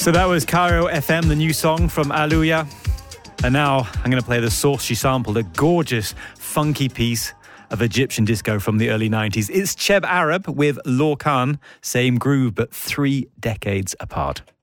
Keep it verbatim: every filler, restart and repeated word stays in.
So that was Cairo F M, the new song from Aluya. And now I'm going to play the source she sampled, a gorgeous, funky piece of Egyptian disco from the early nineties. It's Cheb Arab with Lorcan, same groove, but three decades apart.